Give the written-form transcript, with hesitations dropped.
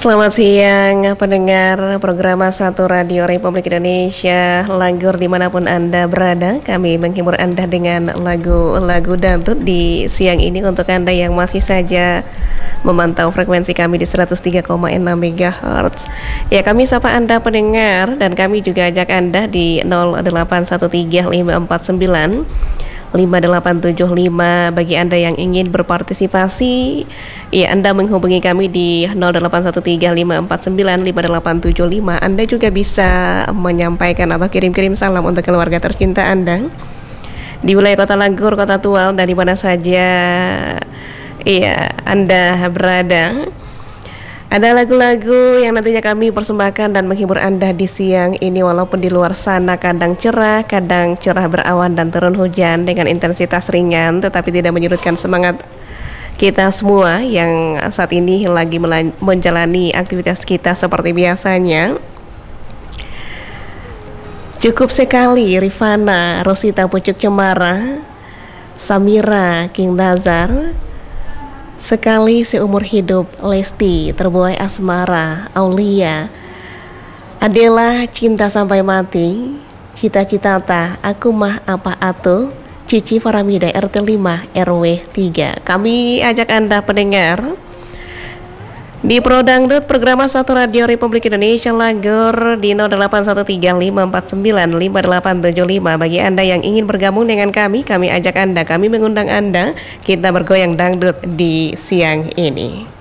Selamat siang pendengar program Satu Radio Republik Indonesia. Langgur dimanapun Anda berada, kami menghibur Anda dengan lagu-lagu dangdut di siang ini. Untuk Anda yang masih saja memantau frekuensi kami di 103,6 MHz, ya kami sapa Anda pendengar, dan kami juga ajak Anda di 0813549 5875. Bagi Anda yang ingin berpartisipasi, ya Anda menghubungi kami di 08135495875. Anda juga bisa menyampaikan atau kirim-kirim salam untuk keluarga tercinta Anda di wilayah Kota Langgur, Kota Tual, dan di mana saja Anda berada. Ada lagu-lagu yang nantinya kami persembahkan dan menghibur Anda di siang ini, walaupun di luar sana kadang cerah berawan dan turun hujan dengan intensitas ringan, tetapi tidak menyurutkan semangat kita semua yang saat ini lagi menjalani aktivitas kita seperti biasanya. Cukup sekali Rifana, Rosita Pucuk Cemara, Samira King Nazar, sekali seumur hidup Lesti, Terbuai Asmara, Aulia, Adela Cinta Sampai Mati, Cita-cita Ta, Aku Mah Apa Atuh, Cici Faramida RT 5 RW 3. Kami ajak Anda pendengar di Pro Dangdut program Satu Radio Republik Indonesia Langgur di 08135495875. Bagi Anda yang ingin bergabung dengan kami ajak Anda, kami mengundang Anda, kita bergoyang dangdut di siang ini.